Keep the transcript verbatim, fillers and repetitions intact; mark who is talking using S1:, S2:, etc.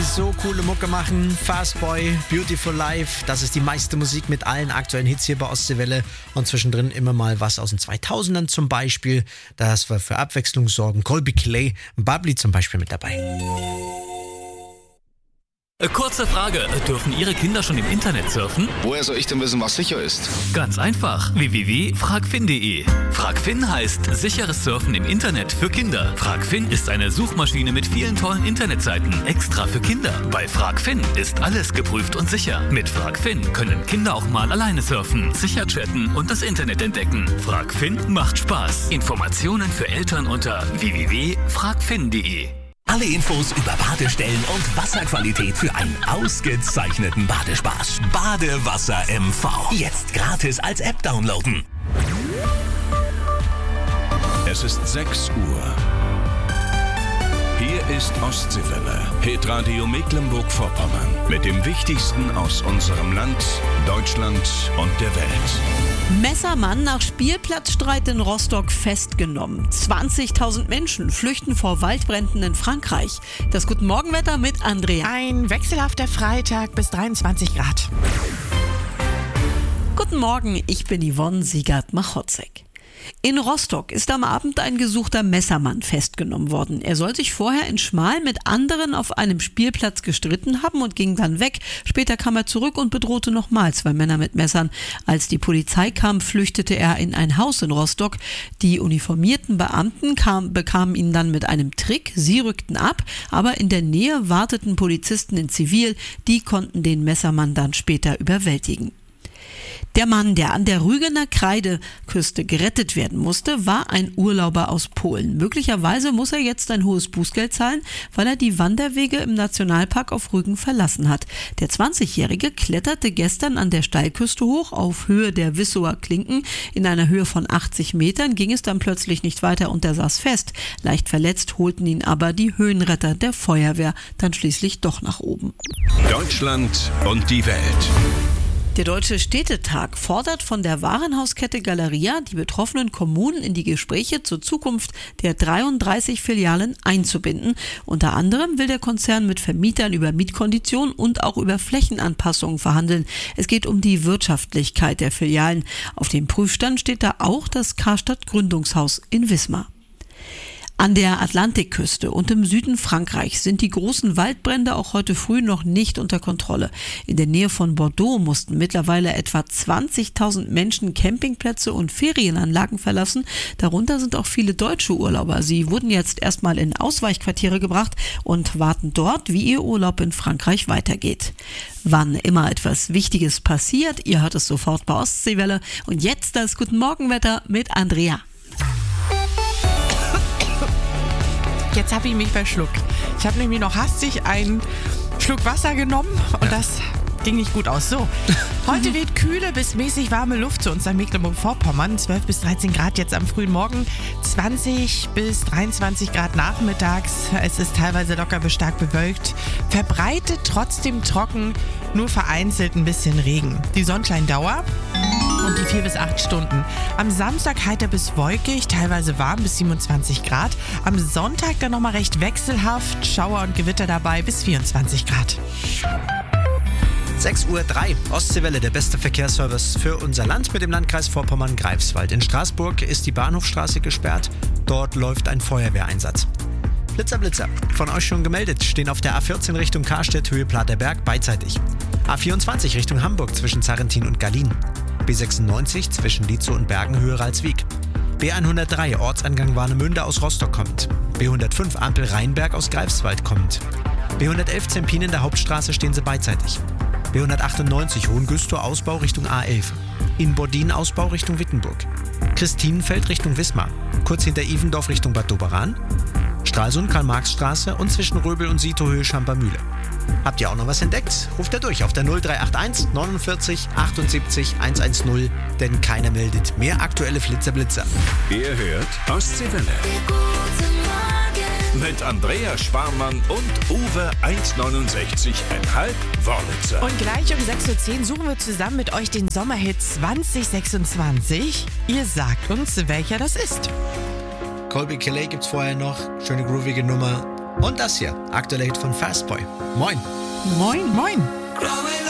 S1: so coole Mucke machen. Fast Boy, Beautiful Life, das ist die meiste Musik mit allen aktuellen Hits hier bei Ostseewelle und zwischendrin immer mal was aus den zweitausendern zum Beispiel. Das war für Abwechslung sorgen. Colby Clay, Bubbly zum Beispiel mit dabei.
S2: Kurze Frage, dürfen Ihre Kinder schon im Internet surfen?
S3: Woher soll ich denn wissen, was sicher ist?
S2: Ganz einfach, w w w punkt fragfin punkt de. Fragfin heißt sicheres Surfen im Internet für Kinder. Fragfin ist eine Suchmaschine mit vielen tollen Internetseiten, extra für Kinder. Bei Fragfin ist alles geprüft und sicher. Mit Fragfin können Kinder auch mal alleine surfen, sicher chatten und das Internet entdecken. Fragfin macht Spaß. Informationen für Eltern unter w w w punkt fragfin punkt de.
S4: Alle Infos über Badestellen und Wasserqualität für einen ausgezeichneten Badespaß. Badewasser M V. Jetzt gratis als App downloaden.
S5: Es ist sechs Uhr. Hier ist Ostseewelle, Hitradio Mecklenburg-Vorpommern. Mit dem Wichtigsten aus unserem Land, Deutschland und der Welt.
S6: Messermann nach Spielplatzstreit in Rostock festgenommen. zwanzigtausend Menschen flüchten vor Waldbränden in Frankreich. Das Guten Morgenwetter mit Andrea.
S7: Ein wechselhafter Freitag bis dreiundzwanzig Grad.
S6: Guten Morgen, ich bin Yvonne Siegert-Machotzek. In Rostock ist am Abend ein gesuchter Messermann festgenommen worden. Er soll sich vorher in Schmal mit anderen auf einem Spielplatz gestritten haben und ging dann weg. Später kam er zurück und bedrohte nochmal zwei Männer mit Messern. Als die Polizei kam, flüchtete er in ein Haus in Rostock. Die uniformierten Beamten kam, bekamen ihn dann mit einem Trick. Sie rückten ab, aber in der Nähe warteten Polizisten in Zivil. Die konnten den Messermann dann später überwältigen. Der Mann, der an der Rügener Kreideküste gerettet werden musste, war ein Urlauber aus Polen. Möglicherweise muss er jetzt ein hohes Bußgeld zahlen, weil er die Wanderwege im Nationalpark auf Rügen verlassen hat. Der zwanzigjährige kletterte gestern an der Steilküste hoch auf Höhe der Wissower Klinken. In einer Höhe von achtzig Metern ging es dann plötzlich nicht weiter und er saß fest. Leicht verletzt holten ihn aber die Höhenretter der Feuerwehr dann schließlich doch nach oben.
S5: Deutschland und die Welt.
S6: Der Deutsche Städtetag fordert von der Warenhauskette Galeria die betroffenen Kommunen in die Gespräche zur Zukunft der dreiunddreißig Filialen einzubinden. Unter anderem will der Konzern mit Vermietern über Mietkonditionen und auch über Flächenanpassungen verhandeln. Es geht um die Wirtschaftlichkeit der Filialen. Auf dem Prüfstand steht da auch das Karstadt Gründungshaus in Wismar. An der Atlantikküste und im Süden Frankreichs sind die großen Waldbrände auch heute früh noch nicht unter Kontrolle. In der Nähe von Bordeaux mussten mittlerweile etwa zwanzigtausend Menschen Campingplätze und Ferienanlagen verlassen. Darunter sind auch viele deutsche Urlauber. Sie wurden jetzt erstmal in Ausweichquartiere gebracht und warten dort, wie ihr Urlaub in Frankreich weitergeht. Wann immer etwas Wichtiges passiert, ihr hört es sofort bei Ostseewelle. Und jetzt das Guten Morgenwetter mit Andrea.
S7: Jetzt habe ich mich verschluckt. Ich habe nämlich noch hastig einen Schluck Wasser genommen und ja. Das ging nicht gut aus. So, heute weht kühle bis mäßig warme Luft zu uns nach Mecklenburg-Vorpommern. zwölf bis dreizehn Grad jetzt am frühen Morgen, zwanzig bis dreiundzwanzig Grad nachmittags. Es ist teilweise locker bis stark bewölkt. Verbreitet trotzdem trocken, nur vereinzelt ein bisschen Regen. Die Sonnenscheindauer und die vier bis acht Stunden. Am Samstag heiter bis wolkig, teilweise warm bis siebenundzwanzig Grad. Am Sonntag dann nochmal recht wechselhaft, Schauer und Gewitter dabei bis vierundzwanzig Grad.
S1: sechs Uhr drei, Ostseewelle, der beste Verkehrsservice für unser Land mit dem Landkreis Vorpommern-Greifswald. In Straßburg ist die Bahnhofstraße gesperrt. Dort läuft ein Feuerwehreinsatz. Blitzer, Blitzer, von euch schon gemeldet, stehen auf der A vierzehn Richtung Karstedt, Höhe Platerberg beidseitig. A vierundzwanzig Richtung Hamburg zwischen Zarrentin und Gallien. B sechsundneunzig zwischen Lietzow und Bergen, Höhe Ralswiek. B hundertdrei, Ortsangang Warnemünde aus Rostock kommend. B hundertfünf, Ampel Rheinberg aus Greifswald kommend. B hundertelf, Zempin in der Hauptstraße, stehen sie beidseitig. B hundertachtundneunzig, Hohengüstrow, Ausbau Richtung A elf. In Bordin, Ausbau Richtung Wittenburg. Christinenfeld Richtung Wismar. Kurz hinter Ivendorf Richtung Bad Doberan. Stralsund, Karl-Marx-Straße und zwischen Röbel und Sito, Höhe Schampermühle. Habt ihr auch noch was entdeckt? Ruft er durch auf der null drei acht eins neunundvierzig achtundsiebzig hundertzehn, denn keiner meldet mehr aktuelle Flitzer-Blitzer.
S5: Ihr hört Ostseewelle. Mit Andrea Sparmann und Uwe eins neunundsechzig Komma fünf Wörlitzer.
S7: Und gleich um sechs Uhr zehn suchen wir zusammen mit euch den Sommerhit zwanzig sechsundzwanzig. Ihr sagt uns, welcher das ist.
S1: Colby Clay gibt's vorher noch. Schöne groovige Nummer. Und das hier, aktuelle Hit von Fastboy. Moin.
S7: Moin. Moin.
S8: Growing